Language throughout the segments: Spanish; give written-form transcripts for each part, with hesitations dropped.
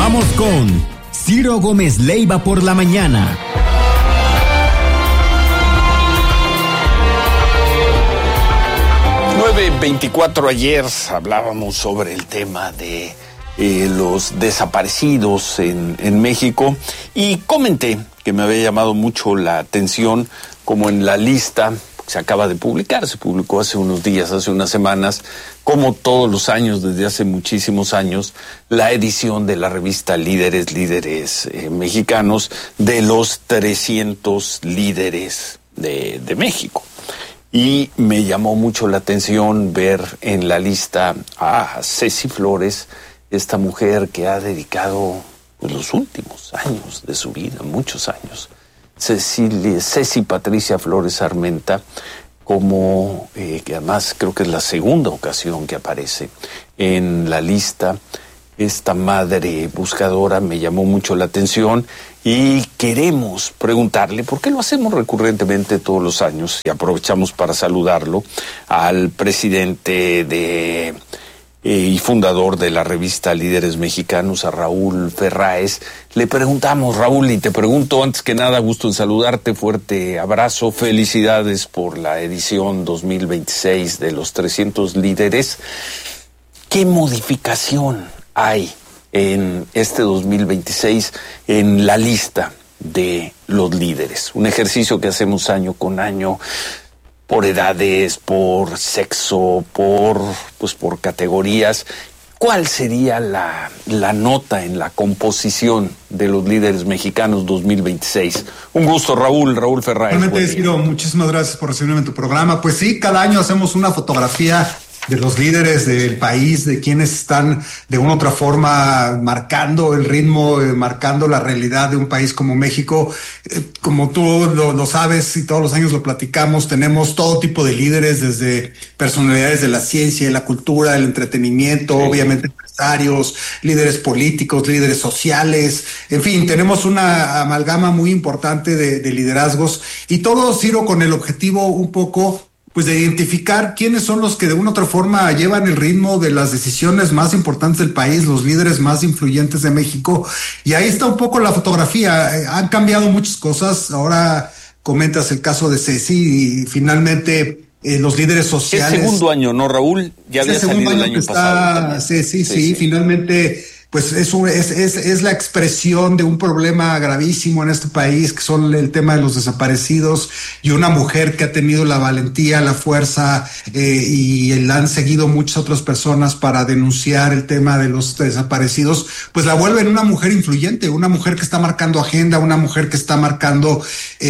Continuamos con Ciro Gómez Leiva por la mañana. 9:24 ayer hablábamos sobre el tema de los desaparecidos en México y comenté que me había llamado mucho la atención como en la lista se acaba de publicar, se publicó hace unos días, hace unas semanas, como todos los años, desde hace muchísimos años, la edición de la revista Líderes Mexicanos de los 300 líderes de México. Y me llamó mucho la atención ver en la lista a Ceci Flores, esta mujer que ha dedicado los últimos años de su vida, muchos años, Ceci Patricia Flores Armenta, como que además creo que es la segunda ocasión que aparece en la lista. Esta madre buscadora me llamó mucho la atención y queremos preguntarle, porque lo hacemos recurrentemente todos los años y aprovechamos para saludarlo, al presidente y fundador de la revista Líderes Mexicanos, a Raúl Ferráez. Le preguntamos, Raúl, y te pregunto antes que nada, gusto en saludarte, fuerte abrazo, felicidades por la edición 2026 de los 300 líderes. ¿Qué modificación hay en este 2026 en la lista de los líderes? Un ejercicio que hacemos año con año, por edades, por sexo, por categorías. ¿Cuál sería la nota en la composición de los líderes mexicanos 2026? Un gusto, Raúl Ferráez. Realmente, Ciro, muchísimas gracias por recibirme en tu programa. Pues sí, cada año hacemos una fotografía de los líderes del país, de quienes están de una u otra forma marcando el ritmo, marcando la realidad de un país como México. Como tú lo sabes y todos los años lo platicamos, tenemos todo tipo de líderes, desde personalidades de la ciencia y la cultura, el entretenimiento, sí, obviamente empresarios, líderes políticos, líderes sociales, en fin, tenemos una amalgama muy importante de liderazgos, y todo, Ciro, con el objetivo un poco pues de identificar quiénes son los que de una u otra forma llevan el ritmo de las decisiones más importantes del país, los líderes más influyentes de México. Y ahí está un poco la fotografía. Han cambiado muchas cosas. Ahora comentas el caso de Ceci y finalmente los líderes sociales. El segundo año, ¿no, Raúl? Ya había salido el año pasado. Sí, finalmente pues es la expresión de un problema gravísimo en este país, que son el tema de los desaparecidos, y una mujer que ha tenido la valentía, la fuerza, y la han seguido muchas otras personas para denunciar el tema de los desaparecidos, pues la vuelven una mujer influyente, una mujer que está marcando agenda, una mujer que está marcando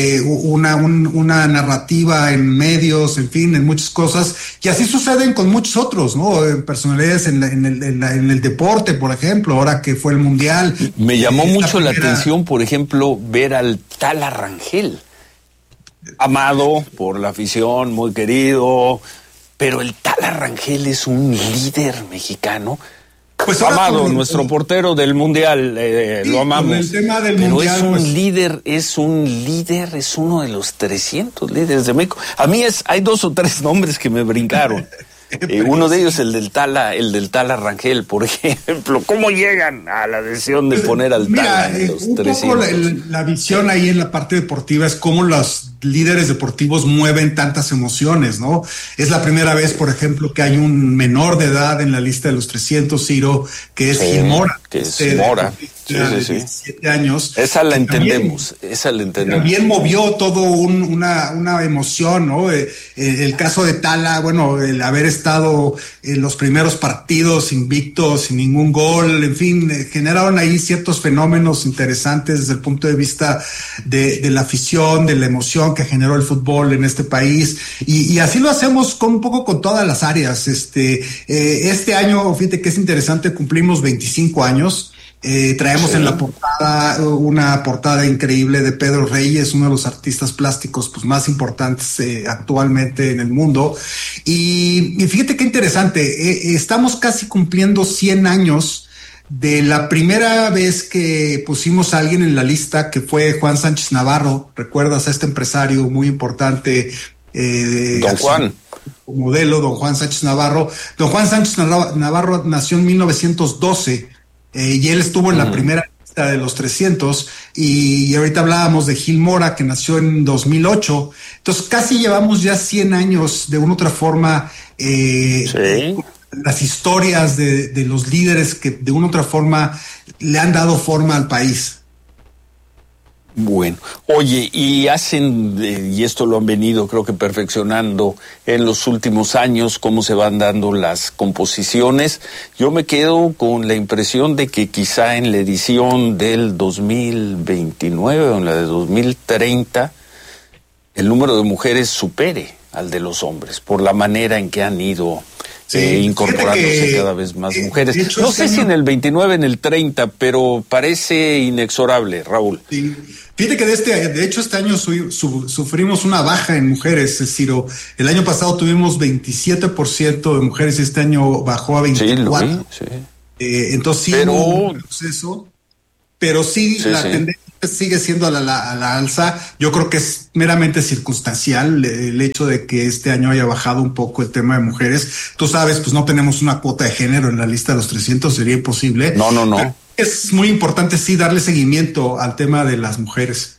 una narrativa en medios, en fin, en muchas cosas, y así suceden con muchos otros, ¿no? Personalidades en el deporte, por ejemplo, ahora que fue el Mundial. Me llamó mucho la atención, por ejemplo, ver al Tala Rangel, amado por la afición, muy querido, pero el Tala Rangel es un líder mexicano. Pues amado, nuestro portero del Mundial, sí, lo amamos. El tema del pero mundial, es un líder, es uno de los 300 líderes de México. A mí hay 2 o 3 nombres que me brincaron. Uno de ellos, el del Tala Rangel, por ejemplo. ¿Cómo llegan a la decisión de poner al Tala en los 300? Un poco la visión ahí en la parte deportiva es cómo los líderes deportivos mueven tantas emociones, ¿no? Es la primera vez, por ejemplo, que hay un menor de edad en la lista de los 300, Ciro, que es Gil Mora. Que es Mora. Sí. 17 años. Esa la entendemos. También movió todo una emoción, ¿no? El caso de Tala, bueno, el haber estado en los primeros partidos invictos, sin ningún gol, en fin, generaron ahí ciertos fenómenos interesantes desde el punto de vista de la afición, de la emoción que generó el fútbol en este país, y así lo hacemos un poco con todas las áreas. Este año, fíjate que es interesante, cumplimos 25 años. Traemos en la portada una portada increíble de Pedro Reyes, uno de los artistas plásticos pues más importantes actualmente en el mundo, y fíjate qué interesante, estamos casi cumpliendo 100 años de la primera vez que pusimos a alguien en la lista, que fue Juan Sánchez Navarro. ¿Recuerdas a este empresario muy importante? Don Juan. Modelo, don Juan Sánchez Navarro. Don Juan Sánchez Navarro nació en 1912. y él estuvo en la primera lista de los 300, y ahorita hablábamos de Gil Mora, que nació en 2008. Entonces casi llevamos ya 100 años de una u otra forma, las historias de los líderes que de una u otra forma le han dado forma al país. Bueno, oye, y y esto lo han venido creo que perfeccionando en los últimos años, cómo se van dando las composiciones. Yo me quedo con la impresión de que quizá en la edición del 2029 o en la de 2030, el número de mujeres supere al de los hombres, por la manera en que han ido incorporándose cada vez más mujeres. No sé si en el 29, en el 30, pero parece inexorable, Raúl. Sí. Fíjate que de hecho este año sufrimos una baja en mujeres, Ciro. El año pasado tuvimos 27% de mujeres y este año bajó a 24%. Sí, lo vi, sí. Entonces sí hubo un proceso, pero sí la tendencia sigue siendo a la alza. Yo creo que es meramente circunstancial el hecho de que este año haya bajado un poco el tema de mujeres. Tú sabes, pues no tenemos una cuota de género en la lista de los 300, sería imposible. No. Pero es muy importante sí darle seguimiento al tema de las mujeres.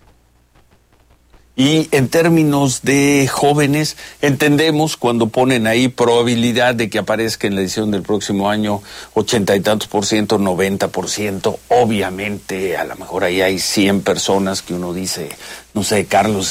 Y en términos de jóvenes, entendemos cuando ponen ahí probabilidad de que aparezca en la edición del próximo año 80 y tantos %, 90%. Obviamente, a lo mejor ahí hay 100 personas que uno dice, no sé, Carlos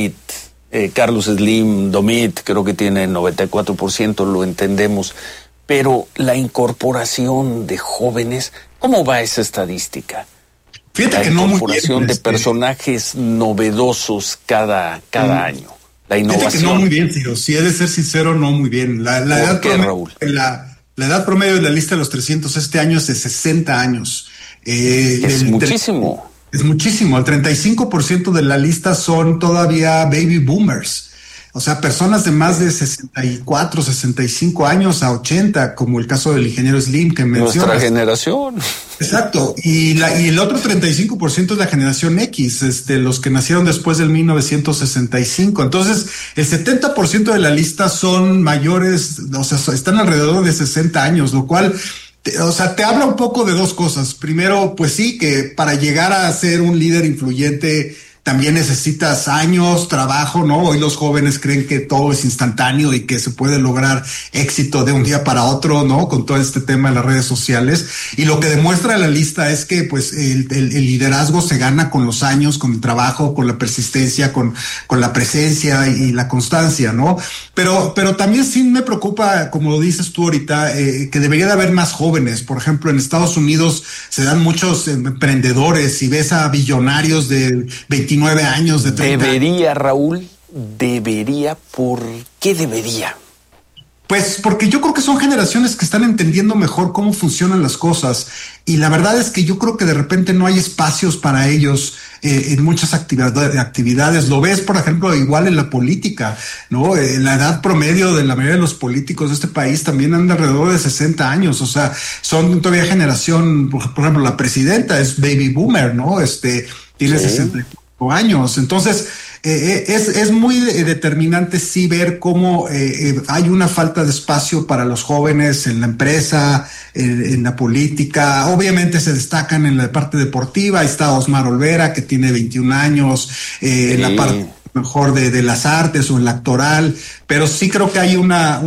Slim Domit, creo que tiene 94%, lo entendemos. Pero la incorporación de jóvenes, ¿cómo va esa estadística? Fíjate que no muy bien. La incorporación de personajes novedosos cada año. La innovación. Fíjate que no muy bien, Ciro. Si he de ser sincero, no muy bien. La edad promedio, Raúl? La edad promedio de la lista de los 300 este año es de 60 años. Es muchísimo. Es muchísimo. El 35% de la lista son todavía baby boomers. O sea, personas de más de 64, 65 años a 80, como el caso del ingeniero Slim que mencionas. Nuestra generación. Exacto. Y el otro 35% es la generación X, los que nacieron después del 1965. Entonces, el 70% de la lista son mayores, o sea, están alrededor de 60 años, lo cual, te habla un poco de dos cosas. Primero, pues sí, que para llegar a ser un líder influyente también necesitas años, trabajo, ¿no? Hoy los jóvenes creen que todo es instantáneo y que se puede lograr éxito de un día para otro, ¿no? Con todo este tema de las redes sociales. Y lo que demuestra la lista es que, pues, el liderazgo se gana con los años, con el trabajo, con la persistencia, con la presencia y la constancia, ¿no? Pero también sí me preocupa, como lo dices tú ahorita, que debería de haber más jóvenes. Por ejemplo, en Estados Unidos se dan muchos emprendedores y ves a billonarios de 29 años, de 30 Debería, Raúl, ¿por qué debería? Pues porque yo creo que son generaciones que están entendiendo mejor cómo funcionan las cosas, y la verdad es que yo creo que de repente no hay espacios para ellos en muchas actividades. Lo ves, por ejemplo, igual en la política, ¿no? La edad promedio de la mayoría de los políticos de este país también anda alrededor de 60 años, o sea, son todavía generación, por ejemplo, la presidenta es baby boomer, ¿no? Tiene 64 años. Entonces, es muy determinante sí ver cómo hay una falta de espacio para los jóvenes en la empresa, en la política. Obviamente se destacan en la parte deportiva. Ahí está Osmar Olvera, que tiene 21 años, en la parte mejor de las artes o en la actoral, pero sí creo que hay una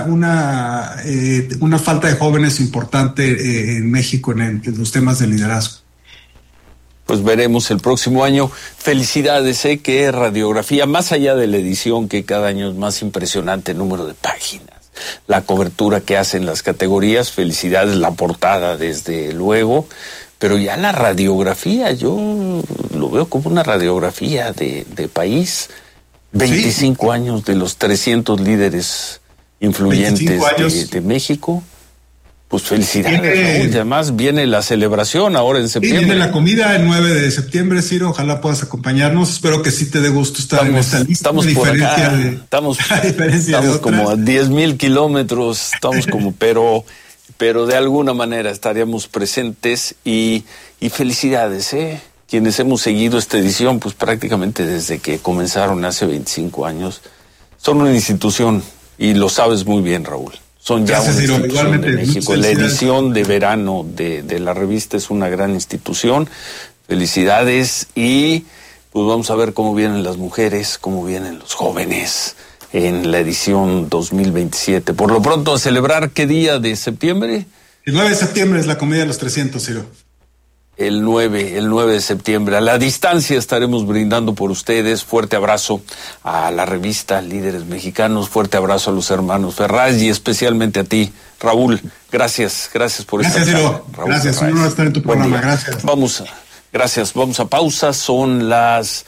falta de jóvenes importante en México en los temas de liderazgo. Pues veremos el próximo año. Felicidades, que Radiografía, más allá de la edición, que cada año es más impresionante el número de páginas, la cobertura que hacen las categorías, felicidades, la portada desde luego, pero ya la radiografía, yo lo veo como una radiografía de país. 25 años de los 300 líderes influyentes de México. Pues felicidades, Raúl. Además viene la celebración ahora en septiembre. Viene la comida el 9 de septiembre, Ciro. Ojalá puedas acompañarnos. Espero que sí te dé gusto estar en esta lista. Estamos por acá. Estamos como a 10,000 kilómetros. Pero de alguna manera estaríamos presentes y felicidades, quienes hemos seguido esta edición, pues prácticamente desde que comenzaron hace 25 años. Son una institución y lo sabes muy bien, Raúl. Son ya Gracias, una Ciro. institución Igualmente, de México. muchas La felicidades. edición de verano de la revista es una gran institución. Felicidades y pues vamos a ver cómo vienen las mujeres, cómo vienen los jóvenes en la edición 2027. Por lo pronto, a celebrar, ¿qué día de septiembre? El 9 de septiembre es la comedia de los 300, Ciro. El 9 de septiembre. A la distancia estaremos brindando por ustedes. Fuerte abrazo a la revista Líderes Mexicanos, fuerte abrazo a los hermanos Ferraz y especialmente a ti, Raúl. Gracias por esta Gracias, Ciro. charla, Raúl Gracias, Ferraz. un honor estar en tu Buen programa. día. Gracias. Vamos a pausa. Son las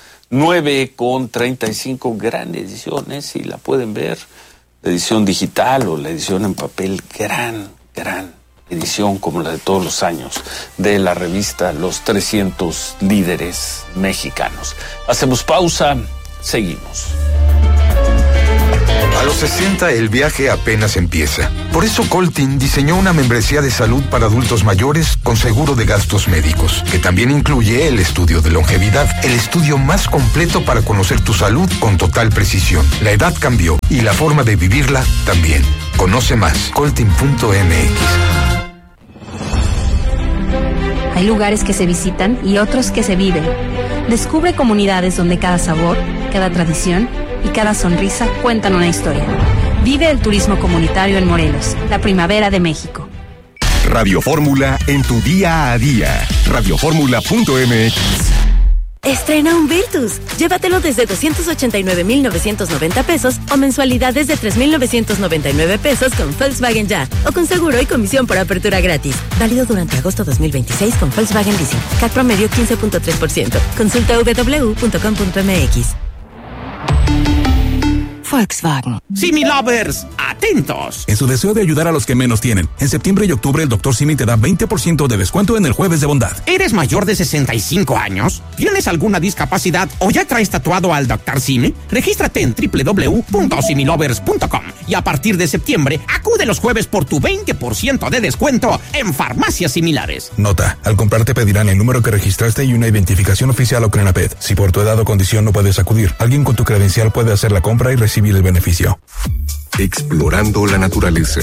9:35, gran ediciones, y la pueden ver, la edición digital o la edición en papel, gran edición como la de todos los años de la revista Los 300 Líderes Mexicanos. Hacemos pausa, seguimos. A los 60 el viaje apenas empieza. Por eso Coltin diseñó una membresía de salud para adultos mayores con seguro de gastos médicos, que también incluye el estudio de longevidad, el estudio más completo para conocer tu salud con total precisión. La edad cambió y la forma de vivirla también. Conoce más, coltin.mx. Hay lugares que se visitan y otros que se viven. Descubre comunidades donde cada sabor, cada tradición y cada sonrisa cuentan una historia. Vive el turismo comunitario en Morelos, la primavera de México. Radio Fórmula en tu día a día. Radioformula.mx. Estrena un Virtus. Llévatelo desde 289,990 pesos o mensualidades de 3,999 pesos con Volkswagen Ya o con seguro y comisión por apertura gratis. Válido durante agosto 2026 con Volkswagen Leasing. CAC promedio 15.3%. Consulta www.com.mx. Volkswagen. Simi Lovers, atentos. En su deseo de ayudar a los que menos tienen, en septiembre y octubre el Dr. Simi te da 20% de descuento en el Jueves de Bondad. ¿Eres mayor de 65 años? ¿Tienes alguna discapacidad o ya traes tatuado al Dr. Simi? Regístrate en www.similovers.com y a partir de septiembre acude los jueves por tu 20% de descuento en farmacias similares. Nota, al comprar te pedirán el número que registraste y una identificación oficial o CRENAPED. Si por tu edad o condición no puedes acudir, alguien con tu credencial puede hacer la compra y recibir el beneficio. Explorando la naturaleza.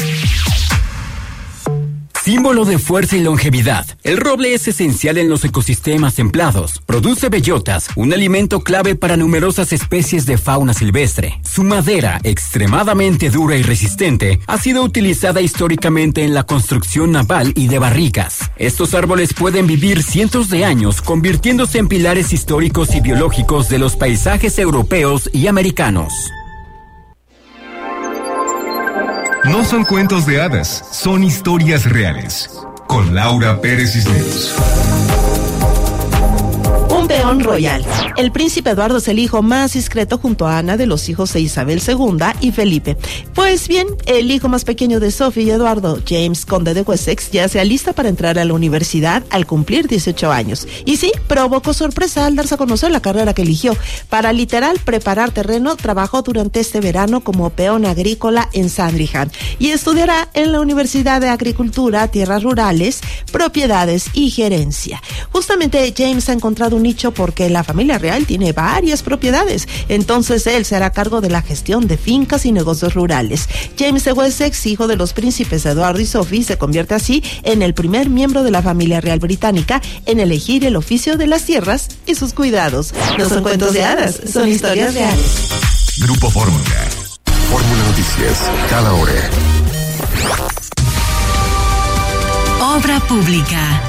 Símbolo de fuerza y longevidad, el roble es esencial en los ecosistemas templados. Produce bellotas, un alimento clave para numerosas especies de fauna silvestre. Su madera, extremadamente dura y resistente, ha sido utilizada históricamente en la construcción naval y de barricas. Estos árboles pueden vivir cientos de años, convirtiéndose en pilares históricos y biológicos de los paisajes europeos y americanos. No son cuentos de hadas, son historias reales. Con Laura Pérez Cisneros. Un peón royal. El príncipe Eduardo es el hijo más discreto junto a Ana de los hijos de Isabel II y Felipe. Pues bien, el hijo más pequeño de Sophie y Eduardo, James, conde de Wessex, ya se alista para entrar a la universidad al cumplir 18 años. Y sí, provocó sorpresa al darse a conocer la carrera que eligió. Para literal preparar terreno, trabajó durante este verano como peón agrícola en Sandringham y estudiará en la Universidad de Agricultura, Tierras Rurales, Propiedades y Gerencia. Justamente James ha encontrado un nicho porque la familia real tiene varias propiedades, entonces él se hará cargo de la gestión de fincas y negocios rurales. James de Wessex, hijo de los príncipes Eduardo y Sophie, se convierte así en el primer miembro de la familia real británica en elegir el oficio de las tierras y sus cuidados. No son cuentos de hadas, son historias reales. Grupo Fórmula. Fórmula Noticias, cada hora. Obra pública.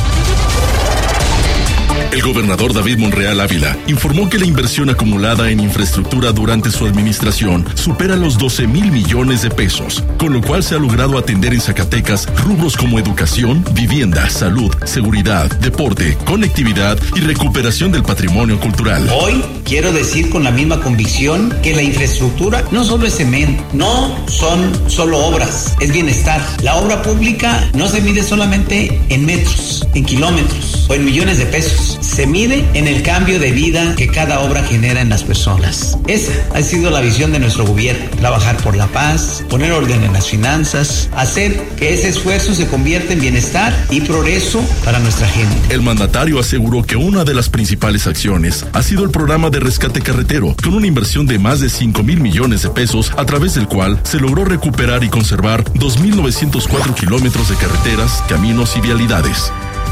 El gobernador David Monreal Ávila informó que la inversión acumulada en infraestructura durante su administración supera los 12,000 millones de pesos, con lo cual se ha logrado atender en Zacatecas rubros como educación, vivienda, salud, seguridad, deporte, conectividad y recuperación del patrimonio cultural. Hoy quiero decir con la misma convicción que la infraestructura no solo es cemento, no son solo obras, es bienestar. La obra pública no se mide solamente en metros, en kilómetros. o en millones de pesos. Se mide en el cambio de vida que cada obra genera en las personas. Esa ha sido la visión de nuestro gobierno. Trabajar por la paz, poner orden en las finanzas, hacer que ese esfuerzo se convierta en bienestar y progreso para nuestra gente. El mandatario aseguró que una de las principales acciones ha sido el programa de rescate carretero, con una inversión de más de 5,000 millones de pesos, a través del cual se logró recuperar y conservar 2,904 kilómetros de carreteras, caminos y vialidades.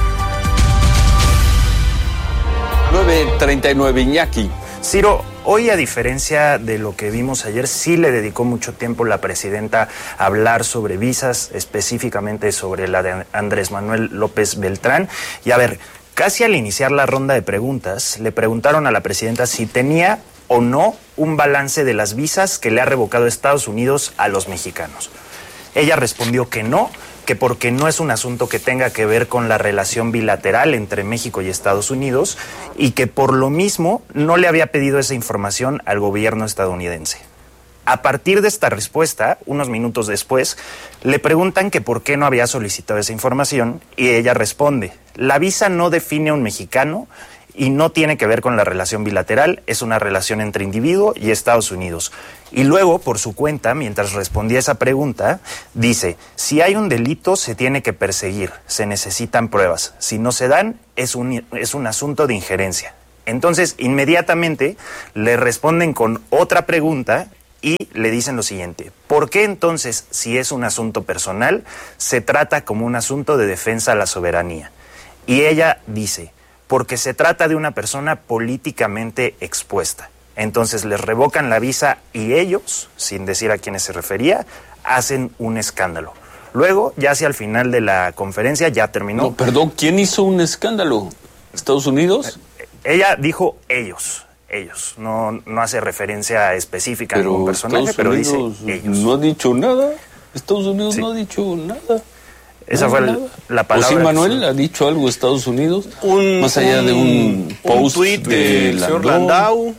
9:39, Iñaki. Ciro, hoy, a diferencia de lo que vimos ayer, sí le dedicó mucho tiempo la presidenta a hablar sobre visas, específicamente sobre la de Andrés Manuel López Beltrán. Y a ver, casi al iniciar la ronda de preguntas, le preguntaron a la presidenta si tenía o no un balance de las visas que le ha revocado Estados Unidos a los mexicanos. Ella respondió que no, que porque no es un asunto que tenga que ver con la relación bilateral entre México y Estados Unidos y que por lo mismo no le había pedido esa información al gobierno estadounidense. A partir de esta respuesta, unos minutos después, le preguntan que por qué no había solicitado esa información y ella responde: la visa no define a un mexicano y no tiene que ver con la relación bilateral, es una relación entre individuo y Estados Unidos. Y luego, por su cuenta, mientras respondía esa pregunta, dice: si hay un delito, se tiene que perseguir, se necesitan pruebas. Si no se dan, es un asunto de injerencia. Entonces, inmediatamente le responden con otra pregunta y le dicen lo siguiente: ¿por qué entonces, si es un asunto personal, se trata como un asunto de defensa a la soberanía? Y ella dice: porque se trata de una persona políticamente expuesta. Entonces les revocan la visa y ellos, sin decir a quiénes se refería, hacen un escándalo. Luego, ya hacia el final de la conferencia, ya terminó. No, perdón, ¿quién hizo un escándalo? ¿Estados Unidos? Ella dijo ellos, no hace referencia específica a ningún personaje, pero dice ellos. ¿No ha dicho nada? ¿Estados Unidos no ha dicho nada? Esa fue la palabra. ¿O sí, Manuel, ha dicho algo Estados Unidos? Más allá de un post tweet del señor Landau,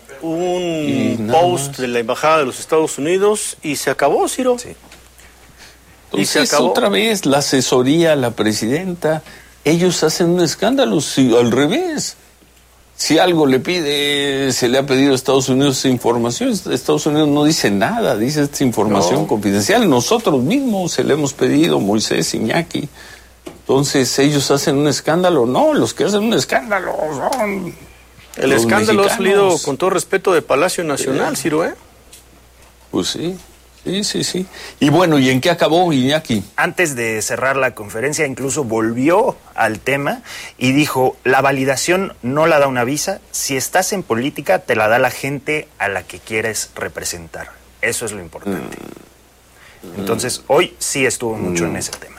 un post de la Embajada de los Estados Unidos, y se acabó, Ciro. Sí. Entonces, y se acabó. Otra vez, la asesoría, la presidenta, ellos hacen un escándalo, si, al revés. Si algo le pide, se le ha pedido a Estados Unidos esa información, Estados Unidos no dice nada, dice esta información confidencial. Nosotros mismos se le hemos pedido, Moisés, Iñaki. Entonces, ellos hacen un escándalo. No, los que hacen un escándalo son el los escándalo mexicanos. Ha salido, con todo respeto, de Palacio Nacional, Ciro, ¿eh? Pues sí. Sí. Y bueno, ¿y en qué acabó, Iñaki? Antes de cerrar la conferencia, incluso volvió al tema y dijo: la validación no la da una visa, si estás en política te la da la gente a la que quieres representar. Eso es lo importante. Entonces, hoy sí estuvo mucho en ese tema.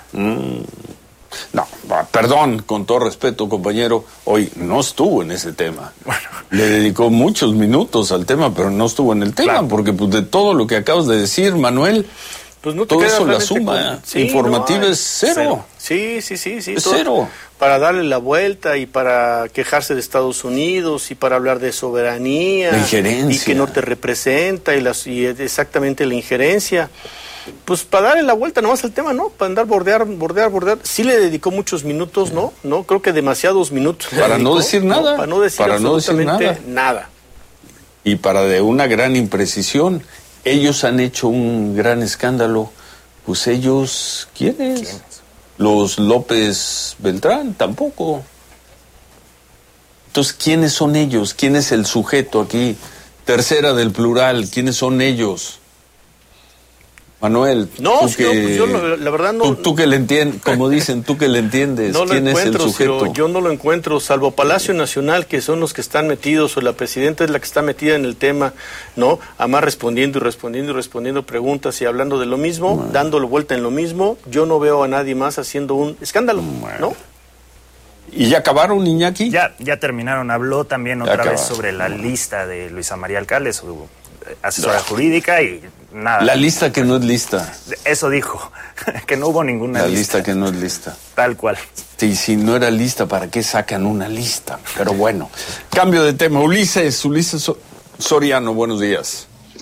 No, perdón, con todo respeto, compañero, hoy no estuvo en ese tema. Bueno, le dedicó muchos minutos al tema, pero no estuvo en el tema, claro. Porque pues, de todo lo que acabas de decir, Manuel, pues no todo eso, la suma informativa es cero. Sí. Es cero. Para darle la vuelta y para quejarse de Estados Unidos y para hablar de soberanía. La injerencia. Y que no te representa y exactamente la injerencia. Pues para darle la vuelta nomás al tema, ¿no? Para andar bordear. Sí le dedicó muchos minutos, ¿no? Creo que demasiados minutos. Para no decir nada. Para no decir absolutamente nada. Y para de una gran imprecisión, ellos han hecho un gran escándalo. Pues ellos, ¿quiénes? Los López Beltrán, tampoco. Entonces, ¿quiénes son ellos? ¿Quién es el sujeto aquí? Tercera del plural, ¿quiénes son ellos? Manuel, yo la verdad no. Tú que le entiendes, como dicen, tú que le entiendes, no ¿quién es el sujeto? Yo no lo encuentro, salvo Palacio Nacional, que son los que están metidos, o la presidenta es la que está metida en el tema, ¿no? Además respondiendo preguntas y hablando de lo mismo, dándole vuelta en lo mismo. Yo no veo a nadie más haciendo un escándalo, ¿no? ¿Y ya acabaron, Iñaki? Ya terminaron. Habló también otra vez sobre la lista de Luisa María Alcalde, su asesora jurídica, y nada. La lista que no es lista. Eso dijo, que no hubo ninguna lista. La lista que no es lista. Tal cual. Sí, si no era lista, ¿para qué sacan una lista? Pero bueno, cambio de tema. Ulises Soriano, buenos días.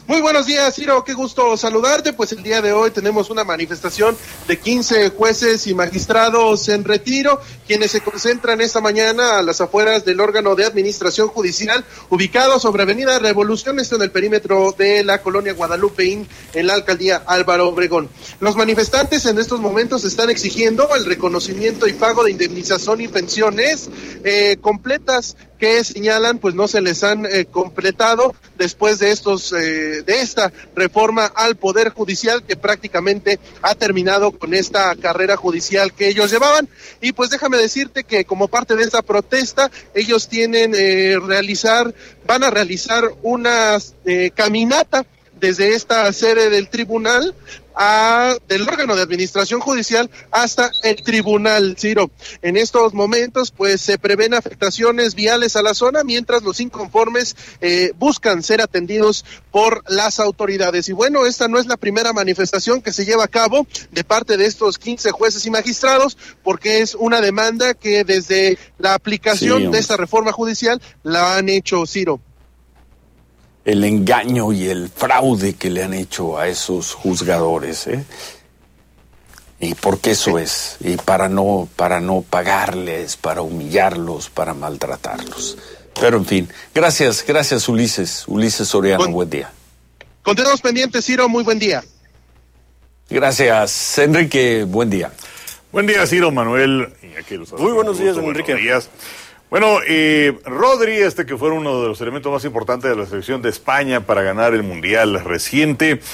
Muy buenos días, Ciro, qué gusto saludarte. Pues el día de hoy tenemos una manifestación de 15 jueces y magistrados en retiro, quienes se concentran esta mañana a las afueras del órgano de administración judicial, ubicado sobre Avenida Revolución, esto en el perímetro de la colonia Guadalupeín, en la alcaldía Álvaro Obregón. Los manifestantes en estos momentos están exigiendo el reconocimiento y pago de indemnización y pensiones completas, que señalan pues no se les han completado después de de esta reforma al Poder Judicial, que prácticamente ha terminado con esta carrera judicial que ellos llevaban. Y pues déjame decirte que como parte de esta protesta, ellos van a realizar una caminata desde esta sede del tribunal del órgano de administración judicial hasta el tribunal, Ciro. En estos momentos pues se prevén afectaciones viales a la zona, mientras los inconformes buscan ser atendidos por las autoridades. Y bueno, esta no es la primera manifestación que se lleva a cabo de parte de estos 15 jueces y magistrados, porque es una demanda que desde la aplicación de esta reforma judicial la han hecho, Ciro. El engaño y el fraude que le han hecho a esos juzgadores, y porque eso es, y para no pagarles, para humillarlos, para maltratarlos. Pero en fin, gracias Ulises Soriano, buen día. Continuamos pendientes, Ciro, muy buen día. Gracias, Enrique, buen día. Buen día, Ciro, Manuel. Muy buenos días, don Enrique. Buenos días. Bueno, Rodri, que fue uno de los elementos más importantes de la selección de España para ganar el Mundial reciente,